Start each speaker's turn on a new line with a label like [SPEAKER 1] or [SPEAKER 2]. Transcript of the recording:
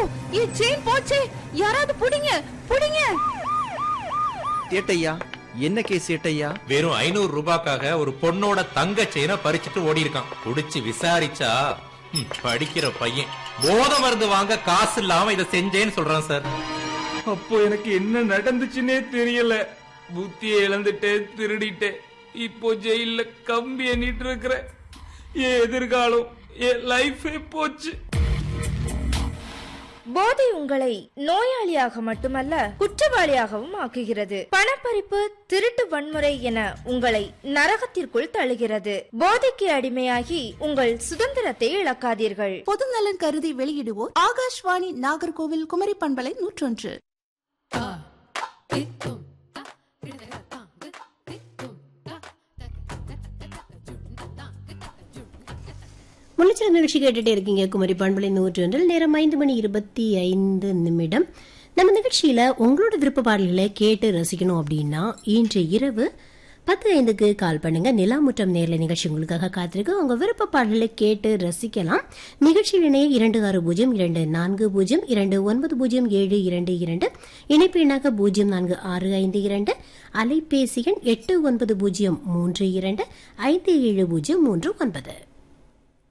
[SPEAKER 1] என் chain போச்சே, யாராவது புடிங்க புடிங்க.
[SPEAKER 2] சேட்டையா, என்ன கேஸ் சேட்டையா?
[SPEAKER 3] வெறும் 500 ரூபாய்க்காக ஒரு பொண்ணோட தங்க செயினை பறிச்சுட்டு ஓடி இருக்கான். குடிச்சு விசாரிச்சா படிக்கிற பையன் போத மருந்து வாங்க காசு இல்லாம இதை செஞ்சேன்னு சொல்றான் சார்.
[SPEAKER 4] அப்போ எனக்கு என்ன நடந்துச்சுன்னே தெரியல. புத்தியை இழந்துட்டேன், திருடிட்டேன். இப்போ ஜெயில கம்பி எண்ணிட்டு இருக்கிற. என் எதிர்காலம், என் லைஃபே போச்சு.
[SPEAKER 5] போதை உங்களை நோயாளியாக மட்டுமல்ல குற்றவாளியாகவும் ஆக்குகிறது. பணப்பறிப்பு, திருட்டு, வன்முறை என உங்களை நரகத்திற்குள் தள்ளுகிறது. போதைக்கு அடிமையாகி உங்கள் சுதந்திரத்தை இழக்காதீர்கள்.
[SPEAKER 1] பொதுநலன் கருதி வெளியிடுவோர் ஆகாஷ்வாணி நாகர்கோவில் குமரி பண்பலை 101.
[SPEAKER 6] முன்னிச்சிறந்த நிகழ்ச்சி கேட்டுட்டே இருக்கீங்க குமரி பண்பலை 101. நேரம் 5:25. நம்ம நிகழ்ச்சியில உங்களோட விருப்ப பாடல்களை கேட்டு ரசிக்கணும் அப்படின்னா இன்று இரவு 10:05 கால் பண்ணுங்க. நிலாமுற்றம் நேர்ல நிகழ்ச்சி உங்களுக்காக காத்திருக்கு. உங்க விருப்ப பாடல்களை கேட்டு ரசிக்கலாம். நிகழ்ச்சியில் இணைய 2602290722 இணைப்பு எண்ணாக 0465 அலைபேசி எண் 8903257039.